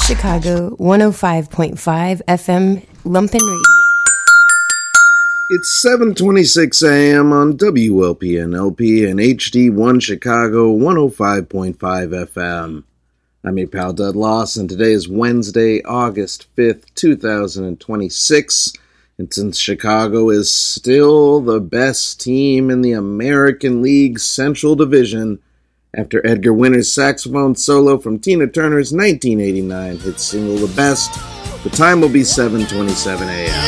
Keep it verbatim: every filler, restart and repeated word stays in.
Chicago one oh five point five F M Lumpen Radio. It's seven twenty-six a.m. on W L P N L P and H D one Chicago one oh five point five F M. I'm your pal Dud Loss, and today is Wednesday, August fifth, two thousand twenty-six. And since Chicago is still the best team in the American League Central Division, after Edgar Winter's saxophone solo from Tina Turner's nineteen eighty-nine hit single The Best, the time will be seven twenty-seven a.m.